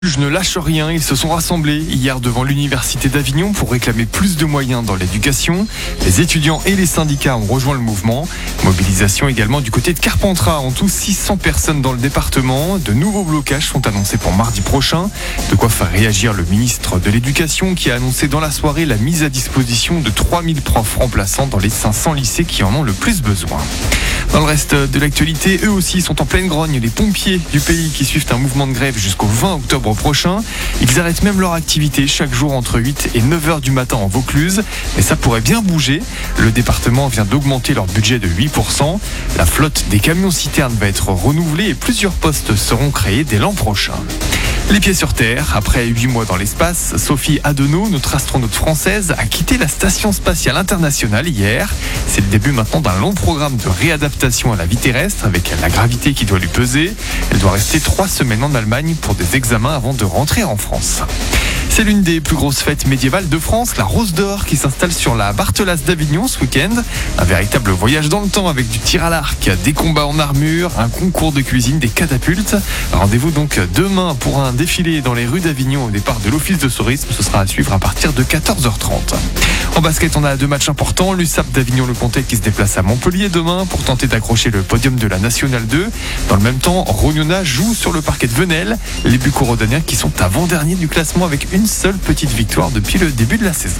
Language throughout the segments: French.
Je ne lâche rien, ils se sont rassemblés hier devant l'Université d'Avignon pour réclamer plus de moyens dans l'éducation. Les étudiants et les syndicats ont rejoint le mouvement. Mobilisation également du côté de Carpentras. En tout, 600 personnes dans le département. De nouveaux blocages sont annoncés pour mardi prochain. De quoi faire réagir le ministre de l'Éducation qui a annoncé dans la soirée la mise à disposition de 3000 profs remplaçants dans les 500 lycées qui en ont le plus besoin. Dans le reste de l'actualité, eux aussi sont en pleine grogne. Les pompiers du pays qui suivent un mouvement de grève jusqu'au 20 octobre prochain. Ils arrêtent même leur activité chaque jour entre 8 et 9 heures du matin en Vaucluse. Mais ça pourrait bien bouger. Le département vient d'augmenter leur budget de 8%. La flotte des camions-citernes va être renouvelée et plusieurs postes seront créés dès l'an prochain. Les pieds sur terre, après 8 mois dans l'espace, Sophie Adenau, notre astronaute française, a quitté la Station spatiale internationale hier. C'est le début maintenant d'un long programme de réadaptation à la vie terrestre avec la gravité qui doit lui peser. Elle doit rester 3 semaines en Allemagne pour des examens avant de rentrer en France. C'est l'une des plus grosses fêtes médiévales de France, la Rose d'Or, qui s'installe sur la Barthelasse d'Avignon ce week-end. Un véritable voyage dans le temps avec du tir à l'arc, des combats en armure, un concours de cuisine, des catapultes. Rendez-vous donc demain pour un défilé dans les rues d'Avignon au départ de l'Office de tourisme. Ce sera à suivre à partir de 14h30. En basket, on a 2 matchs importants. L'USAP d'Avignon-le-Comté qui se déplace à Montpellier demain pour tenter d'accrocher le podium de la Nationale 2. Dans le même temps, Rognona joue sur le parquet de Venelle. Les Bucco-Rodaniens qui sont avant-derniers du classement avec une seule petite victoire depuis le début de la saison.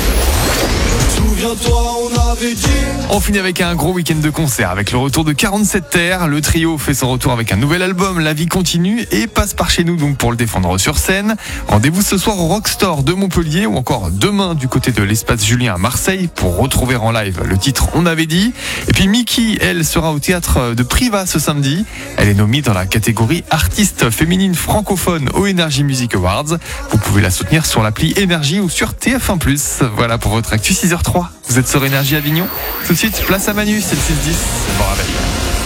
On finit avec un gros week-end de concert avec le retour de 47 Terres. Le trio fait son retour avec un nouvel album, La Vie Continue, et passe par chez nous donc pour le défendre sur scène. Rendez-vous ce soir au Rockstore de Montpellier ou encore demain du côté de l'Espace Julien à Marseille pour retrouver en live le titre On avait dit. Et puis Miki, elle sera au théâtre de Privas ce samedi. Elle est nommée dans la catégorie artiste féminine francophone au Energy Music Awards. Vous pouvez la soutenir sur l'appli Énergie ou sur TF1+. Voilà pour votre actu 6h03. Vous êtes sur Énergie Avignon. Tout de suite, place à Manu, c'est le 6-10. Bon réveil.